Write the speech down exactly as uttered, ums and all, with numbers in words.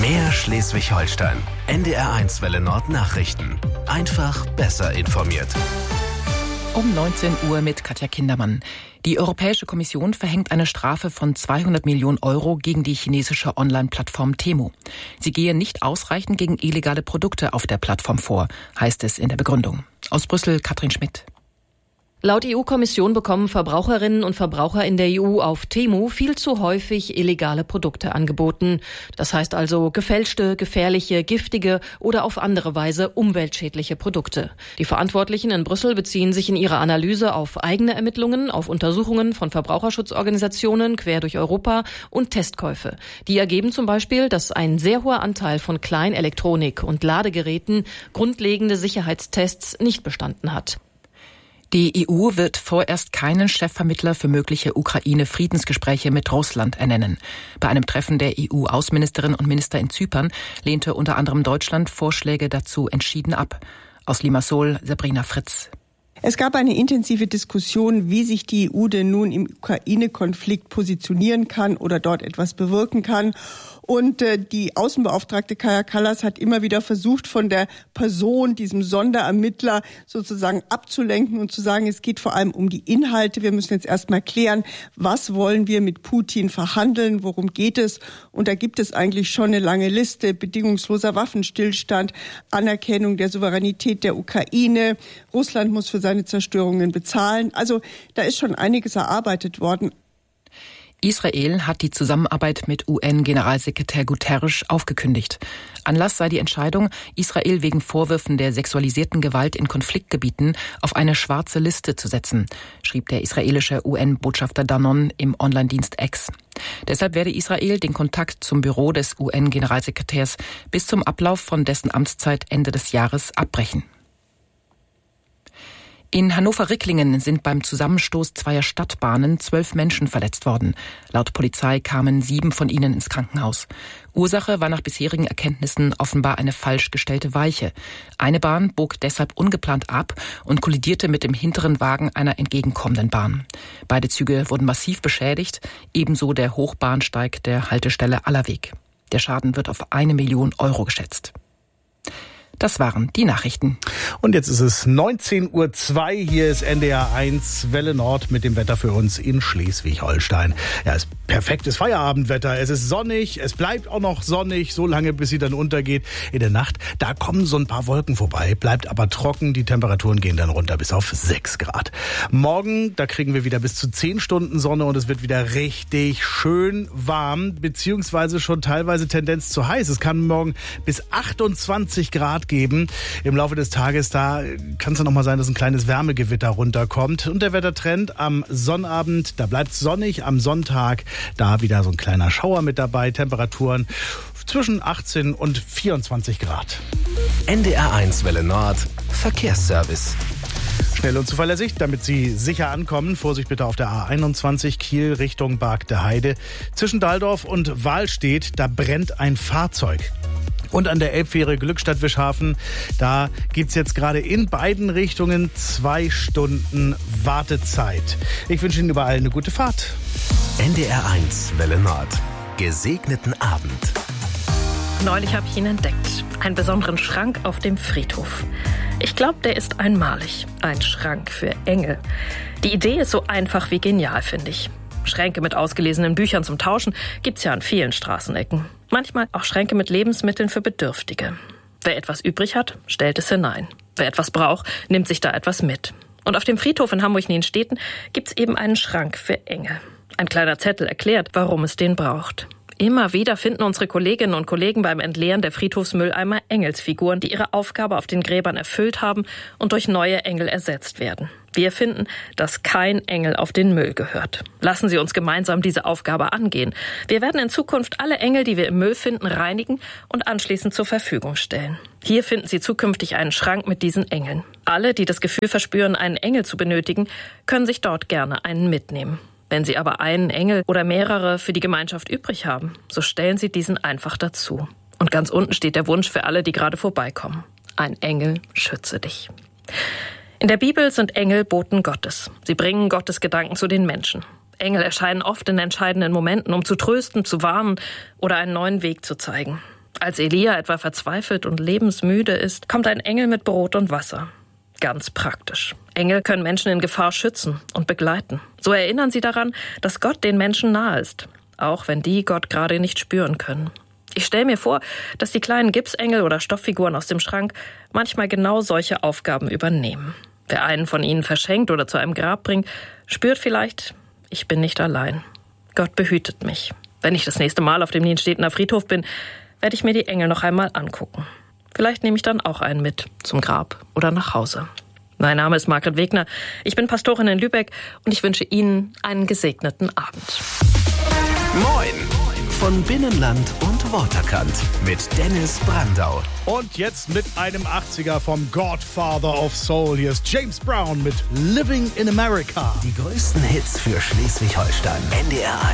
Mehr Schleswig-Holstein. N D R eins Welle Nord Nachrichten. Einfach besser informiert. Um neunzehn Uhr mit Katja Kindermann. Die Europäische Kommission verhängt eine Strafe von zweihundert Millionen Euro gegen die chinesische Online-Plattform Temu. Sie gehe nicht ausreichend gegen illegale Produkte auf der Plattform vor, heißt es in der Begründung. Aus Brüssel Katrin Schmidt. Laut E U-Kommission bekommen Verbraucherinnen und Verbraucher in der E U auf Temu viel zu häufig illegale Produkte angeboten. Das heißt also gefälschte, gefährliche, giftige oder auf andere Weise umweltschädliche Produkte. Die Verantwortlichen in Brüssel beziehen sich in ihrer Analyse auf eigene Ermittlungen, auf Untersuchungen von Verbraucherschutzorganisationen quer durch Europa und Testkäufe. Die ergeben zum Beispiel, dass ein sehr hoher Anteil von Kleinelektronik und Ladegeräten grundlegende Sicherheitstests nicht bestanden hat. Die E U wird vorerst keinen Chefvermittler für mögliche Ukraine-Friedensgespräche mit Russland ernennen. Bei einem Treffen der E U-Außenministerinnen und Minister in Zypern lehnte unter anderem Deutschland Vorschläge dazu entschieden ab. Aus Limassol Sabrina Fritz. Es gab eine intensive Diskussion, wie sich die E U denn nun im Ukraine-Konflikt positionieren kann oder dort etwas bewirken kann. Und äh, die Außenbeauftragte Kaja Kallas hat immer wieder versucht, von der Person, diesem Sonderermittler sozusagen abzulenken und zu sagen, es geht vor allem um die Inhalte. Wir müssen jetzt erstmal klären, was wollen wir mit Putin verhandeln, worum geht es? Und da gibt es eigentlich schon eine lange Liste: bedingungsloser Waffenstillstand, Anerkennung der Souveränität der Ukraine, Russland muss für seine Zerstörungen bezahlen. Also da ist schon einiges erarbeitet worden. Israel hat die Zusammenarbeit mit U N-Generalsekretär Guterres aufgekündigt. Anlass sei die Entscheidung, Israel wegen Vorwürfen der sexualisierten Gewalt in Konfliktgebieten auf eine schwarze Liste zu setzen, schrieb der israelische U N-Botschafter Danon im Online-Dienst X. Deshalb werde Israel den Kontakt zum Büro des U N-Generalsekretärs bis zum Ablauf von dessen Amtszeit Ende des Jahres abbrechen. In Hannover-Ricklingen sind beim Zusammenstoß zweier Stadtbahnen zwölf Menschen verletzt worden. Laut Polizei kamen sieben von ihnen ins Krankenhaus. Ursache war nach bisherigen Erkenntnissen offenbar eine falsch gestellte Weiche. Eine Bahn bog deshalb ungeplant ab und kollidierte mit dem hinteren Wagen einer entgegenkommenden Bahn. Beide Züge wurden massiv beschädigt, ebenso der Hochbahnsteig der Haltestelle Allerweg. Der Schaden wird auf eine Million Euro geschätzt. Das waren die Nachrichten. Und jetzt ist es neunzehn Uhr zwei. Hier ist N D R eins Welle Nord mit dem Wetter für uns in Schleswig-Holstein. Ja, es ist perfektes Feierabendwetter. Es ist sonnig, es bleibt auch noch sonnig, so lange, bis sie dann untergeht. In der Nacht, da kommen so ein paar Wolken vorbei, bleibt aber trocken. Die Temperaturen gehen dann runter bis auf sechs Grad. Morgen, da kriegen wir wieder bis zu zehn Stunden Sonne und es wird wieder richtig schön warm, beziehungsweise schon teilweise Tendenz zu heiß. Es kann morgen bis achtundzwanzig Grad geben. Im Laufe des Tages, da kann es dann noch mal sein, dass ein kleines Wärmegewitter runterkommt. Und der Wettertrend am Sonnabend, da bleibt es sonnig. Am Sonntag, da wieder so ein kleiner Schauer mit dabei. Temperaturen zwischen achtzehn und vierundzwanzig Grad. N D R eins Welle Nord Verkehrsservice. Schnell und zuverlässig, damit Sie sicher ankommen. Vorsicht bitte auf der A einundzwanzig Kiel Richtung Bargte Heide. Zwischen Dahldorf und Wahlstedt, da brennt ein Fahrzeug. Und an der Elbfähre Glückstadt-Wischhafen, da gibt's jetzt gerade in beiden Richtungen zwei Stunden Wartezeit. Ich wünsche Ihnen überall eine gute Fahrt. N D R eins Welle Nord. Gesegneten Abend. Neulich habe ich ihn entdeckt. Einen besonderen Schrank auf dem Friedhof. Ich glaube, der ist einmalig. Ein Schrank für Engel. Die Idee ist so einfach wie genial, finde ich. Schränke mit ausgelesenen Büchern zum Tauschen gibt's ja an vielen Straßenecken. Manchmal auch Schränke mit Lebensmitteln für Bedürftige. Wer etwas übrig hat, stellt es hinein. Wer etwas braucht, nimmt sich da etwas mit. Und auf dem Friedhof in Hamburg-Nienstedten gibt's eben einen Schrank für Engel. Ein kleiner Zettel erklärt, warum es den braucht. Immer wieder finden unsere Kolleginnen und Kollegen beim Entleeren der Friedhofsmülleimer Engelsfiguren, die ihre Aufgabe auf den Gräbern erfüllt haben und durch neue Engel ersetzt werden. Wir finden, dass kein Engel auf den Müll gehört. Lassen Sie uns gemeinsam diese Aufgabe angehen. Wir werden in Zukunft alle Engel, die wir im Müll finden, reinigen und anschließend zur Verfügung stellen. Hier finden Sie zukünftig einen Schrank mit diesen Engeln. Alle, die das Gefühl verspüren, einen Engel zu benötigen, können sich dort gerne einen mitnehmen. Wenn Sie aber einen Engel oder mehrere für die Gemeinschaft übrig haben, so stellen Sie diesen einfach dazu. Und ganz unten steht der Wunsch für alle, die gerade vorbeikommen. Ein Engel schütze dich. In der Bibel sind Engel Boten Gottes. Sie bringen Gottes Gedanken zu den Menschen. Engel erscheinen oft in entscheidenden Momenten, um zu trösten, zu warnen oder einen neuen Weg zu zeigen. Als Elia etwa verzweifelt und lebensmüde ist, kommt ein Engel mit Brot und Wasser. Ganz praktisch. Engel können Menschen in Gefahr schützen und begleiten. So erinnern sie daran, dass Gott den Menschen nahe ist, auch wenn die Gott gerade nicht spüren können. Ich stelle mir vor, dass die kleinen Gipsengel oder Stofffiguren aus dem Schrank manchmal genau solche Aufgaben übernehmen. Wer einen von ihnen verschenkt oder zu einem Grab bringt, spürt vielleicht, ich bin nicht allein. Gott behütet mich. Wenn ich das nächste Mal auf dem Nienstedtener Friedhof bin, werde ich mir die Engel noch einmal angucken. Vielleicht nehme ich dann auch einen mit zum Grab oder nach Hause. Mein Name ist Margret Wegner. Ich bin Pastorin in Lübeck und ich wünsche Ihnen einen gesegneten Abend. Moin von Binnenland und Waterkant mit Dennis Brandau. Und jetzt mit einem achtziger vom Godfather of Soul. Hier ist James Brown mit Living in America. Die größten Hits für Schleswig-Holstein. N D R eins.